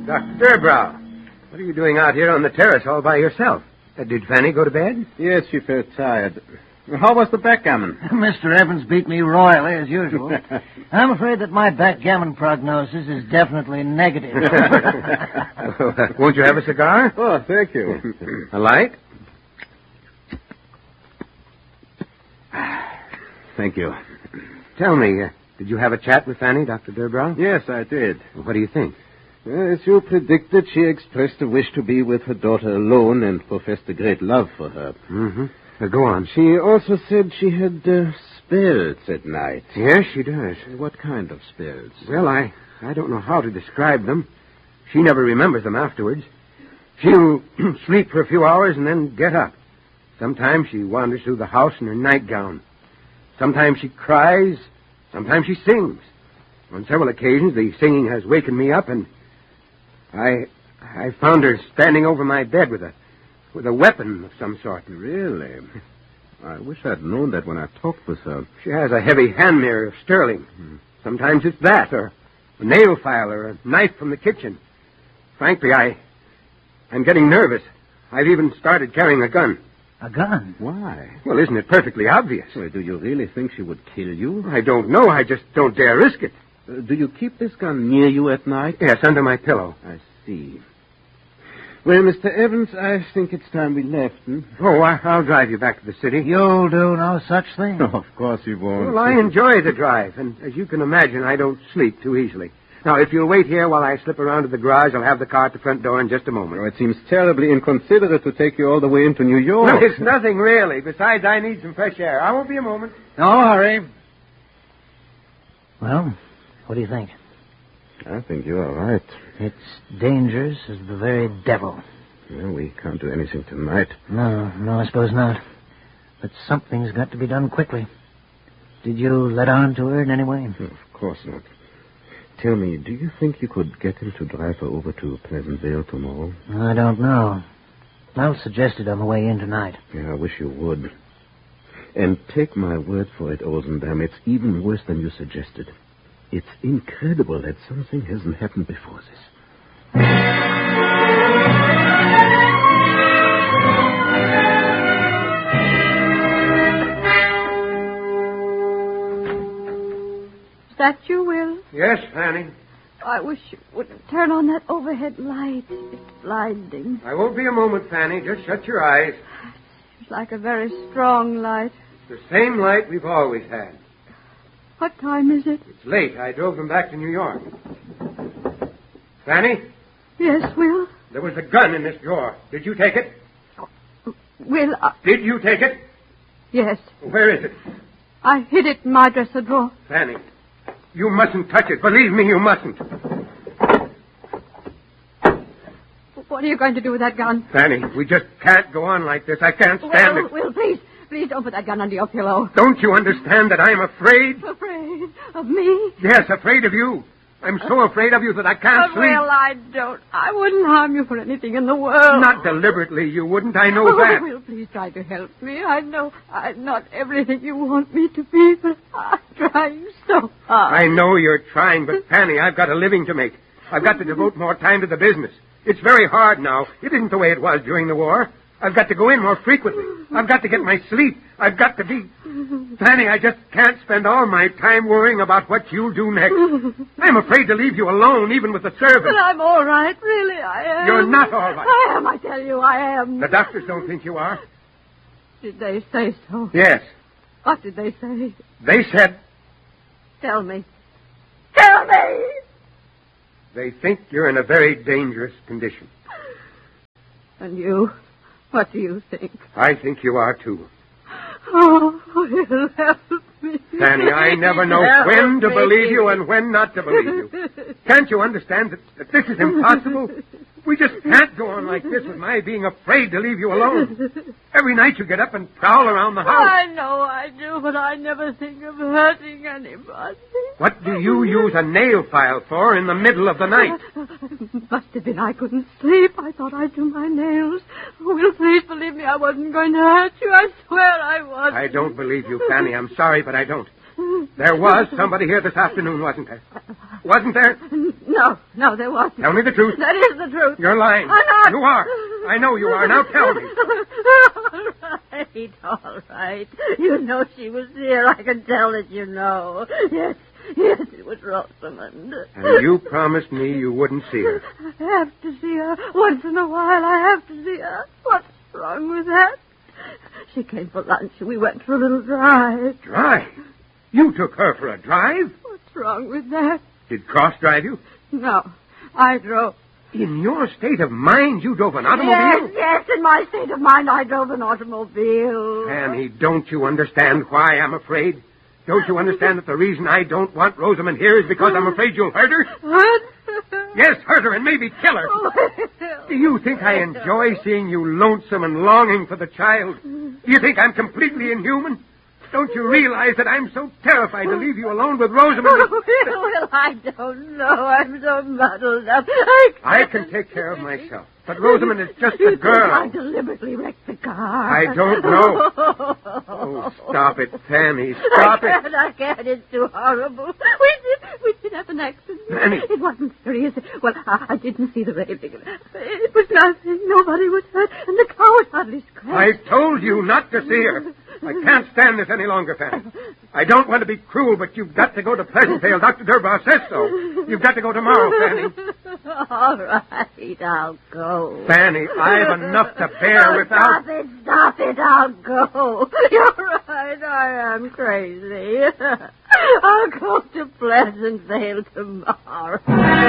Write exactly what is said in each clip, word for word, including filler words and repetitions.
Doctor Durbrow, what are you doing out here on the terrace all by yourself? Uh, did Fanny go to bed? Yes, she felt tired. How was the backgammon? Mister Evans beat me royally, as usual. I'm afraid that my backgammon prognosis is definitely negative. uh, won't you have a cigar? Oh, thank you. A light? Thank you. Tell me, uh, did you have a chat with Fanny, Doctor Durbrow? Yes, I did. What do you think? As you predicted, she expressed a wish to be with her daughter alone and professed a great love for her. Mm-hmm. Uh, go on. She also said she had uh, spells at night. Yes, she does. What kind of spells? Well, I, I don't know how to describe them. She never remembers them afterwards. She'll sleep for a few hours and then get up. Sometimes she wanders through the house in her nightgown. Sometimes she cries. Sometimes she sings. On several occasions, the singing has wakened me up, and I I found her standing over my bed with a with a weapon of some sort. Really? I wish I'd known that when I talked with her. She has a heavy hand mirror of sterling. Hmm. Sometimes it's that, or a nail file, or a knife from the kitchen. Frankly, I I'm getting nervous. I've even started carrying a gun. A gun? Why? Well, isn't it perfectly obvious? Well, do you really think she would kill you? I don't know. I just don't dare risk it. Uh, do you keep this gun near you at night? Yes, under my pillow. I see. Well, Mister Evans, I think it's time we left. Hmm? Oh, I, I'll drive you back to the city. You'll do no such thing. Oh, of course you won't. Well, I enjoy the drive, and as you can imagine, I don't sleep too easily. Now, if you'll wait here while I slip around to the garage, I'll have the car at the front door in just a moment. Oh, it seems terribly inconsiderate to take you all the way into New York. No, it's nothing, really. Besides, I need some fresh air. I won't be a moment. No hurry. Well, what do you think? I think you are right. It's dangerous as the very devil. Well, we can't do anything tonight. No, no, I suppose not. But something's got to be done quickly. Did you let on to her in any way? Oh, of course not. Tell me, do you think you could get him to drive her over to Pleasantville tomorrow? I don't know. I'll suggest it on the way in tonight. Yeah, I wish you would. And take my word for it, Ozendam, it's even worse than you suggested. It's incredible that something hasn't happened before this. Is that you, Will? Yes, Fanny. I wish you wouldn't turn on that overhead light. It's blinding. I won't be a moment, Fanny. Just shut your eyes. It's like a very strong light. The same light we've always had. What time is it? It's late. I drove them back to New York. Fanny? Yes, Will? There was a gun in this drawer. Did you take it? Will, I... Did you take it? Yes. Where is it? I hid it in my dresser drawer. Fanny, you mustn't touch it. Believe me, you mustn't. What are you going to do with that gun? Fanny, we just can't go on like this. I can't stand Will, it. Will, please. Please don't put that gun under your pillow. Don't you understand that I'm afraid? Afraid of me? Yes, afraid of you. I'm so afraid of you that I can't But, sleep. Will, I don't. I wouldn't harm you for anything in the world. Not deliberately, you wouldn't. I know oh, that. Will, please try to help me. I know I'm not everything you want me to be, but I'm trying so hard. I know you're trying, but Fanny, I've got a living to make. I've got to devote more time to the business. It's very hard now. It isn't the way it was during the war. I've got to go in more frequently. I've got to get my sleep. I've got to be... Fanny, I just can't spend all my time worrying about what you'll do next. I'm afraid to leave you alone, even with the servants. But I'm all right. Really, I am. You're not all right. I am, I tell you, I am. The doctors don't think you are. Did they say so? Yes. What did they say? They said... Tell me. Tell me! They think you're in a very dangerous condition. And you? What do you think? I think you are, too. Oh, Will, help me. Fanny, I never know help when to me. believe you and when not to believe you. Can't you understand that, that this is impossible? We just can't go on like this with my being afraid to leave you alone. Every night you get up and prowl around the house. I know I do, but I never think of hurting anybody. What do you use a nail file for in the middle of the night? Must have been I couldn't sleep. I thought I'd do my nails. Will, please believe me, I wasn't going to hurt you. I swear I wasn't. I don't believe you, Fanny. I'm sorry, but I don't. There was somebody here this afternoon, wasn't there? Wasn't there? No, no, there wasn't. Tell me the truth. That is the truth. You're lying. I'm not. You are. I know you are. Now tell me. All right, all right. You know she was here. I can tell that you know. Yes, yes, it was Rosamond. And you promised me you wouldn't see her. I have to see her. Once in a while, I have to see her. What's wrong with that? She came for lunch. We went for a little drive. Drive? You took her for a drive? What's wrong with that? Did Cross drive you? No, I drove. In your state of mind, you drove an automobile? Yes, yes, in my state of mind, I drove an automobile. Annie, don't you understand why I'm afraid? Don't you understand that the reason I don't want Rosamond here is because I'm afraid you'll hurt her? What? Yes, hurt her and maybe kill her. Well. Do you think I enjoy seeing you lonesome and longing for the child? Do you think I'm completely inhuman? Don't you realize that I'm so terrified to leave you alone with Rosamond? Well, I don't know. I'm so muddled up. I, I can take care of myself. But Rosamond is just you a girl. I deliberately wrecked the car. I don't know. Oh, stop it, Fanny. Stop I it. can't, I can't. It's too horrible. We did, we did have an accident. Fanny. It wasn't serious. Well, I, I didn't see the railing. It was nothing. Nobody was hurt, and the car was hardly scratched. I told you not to see her. I can't stand this any longer, Fanny. I don't want to be cruel, but you've got to go to Pleasantvale. Doctor Durbar says so. You've got to go tomorrow, Fanny. All right, I'll go. Fanny, I've enough to bear Oh, without... Stop it, stop it, I'll go. You're right, I am crazy. I'll go to Pleasantvale tomorrow.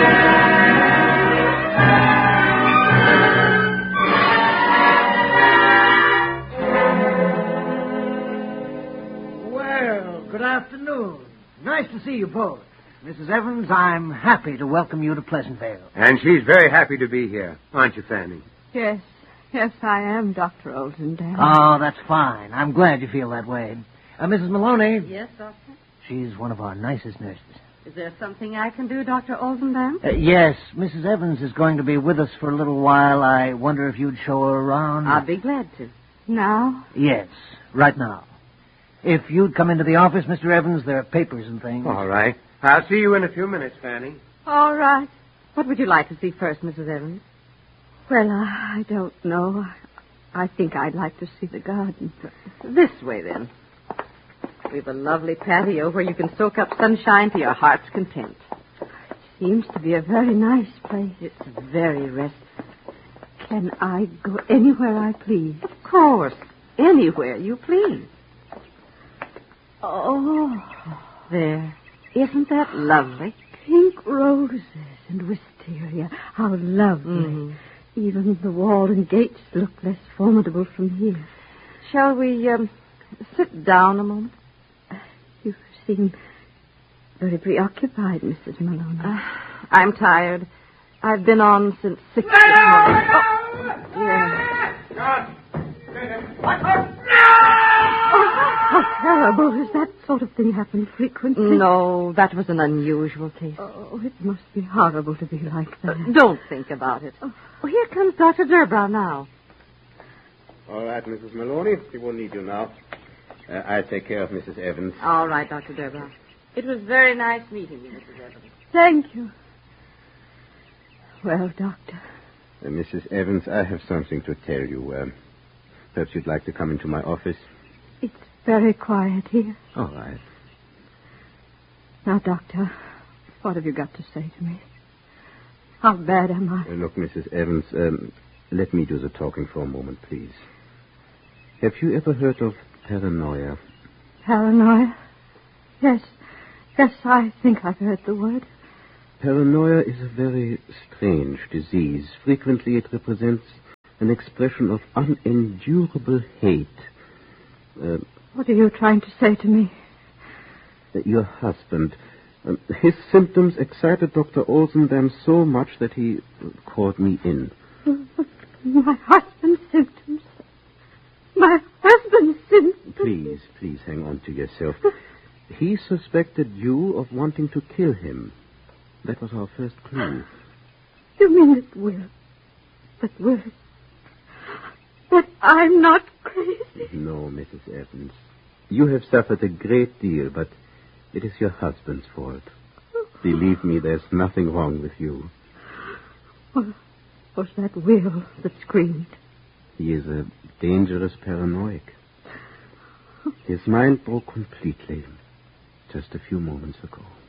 Well, good afternoon. Nice to see you both. Missus Evans, I'm happy to welcome you to Pleasantvale. And she's very happy to be here, aren't you, Fanny? Yes, yes, I am, Doctor Oldendale. Oh, that's fine. I'm glad you feel that way. Uh, Missus Maloney, Yes, Doctor? she's one of our nicest nurses. Is there something I can do, Doctor Oldendale? Uh, yes, Missus Evans is going to be with us for a little while. I wonder if you'd show her around. I'll be glad to. Now? Yes, right now. If you'd come into the office, Mister Evans, there are papers and things. All right. I'll see you in a few minutes, Fanny. All right. What would you like to see first, Missus Evans? Well, I don't know. I think I'd like to see the garden. This way, then. We've a lovely patio where you can soak up sunshine to your heart's content. It seems to be a very nice place. It's very restful. Can I go anywhere I please? Of course. Anywhere you please. Oh, there. Isn't that lovely? Pink roses and wisteria. How lovely. Mm-hmm. Even the wall and gates look less formidable from here. Shall we um, sit down a moment? You seem very preoccupied, Missus Maloney. Uh, I'm tired. I've been on since six this morning. Oh, yeah. How terrible. Does that sort of thing happen frequently? No, that was an unusual case. Oh, it must be horrible to be like that. Uh, don't think about it. Oh, here comes Doctor Durbar now. All right, Missus Maloney. She won't need you now. Uh, I'll take care of Missus Evans. All right, Doctor Durbar. It was very nice meeting you, Missus Evans. Thank you. Well, Doctor. Uh, Missus Evans, I have something to tell you. Uh, perhaps you'd like to come into my office? It's very quiet here. All right. Now, Doctor, what have you got to say to me? How bad am I? Uh, look, Missus Evans, um, let me do the talking for a moment, please. Have you ever heard of paranoia? Paranoia? Yes. Yes, I think I've heard the word. Paranoia is a very strange disease. Frequently it represents an expression of unendurable hate. Uh, what are you trying to say to me? Your husband. Um, his symptoms excited Doctor Olsendam so much that he called me in. My husband's symptoms? My husband's symptoms? Please, please hang on to yourself. He suspected you of wanting to kill him. That was our first clue. You mean that Will... That Will... That I'm not crazy? No, Missus Evans. You have suffered a great deal, but It is your husband's fault. Believe me, there's nothing wrong with you. What was that Will that screamed? He is a dangerous paranoiac. His mind broke completely just a few moments ago.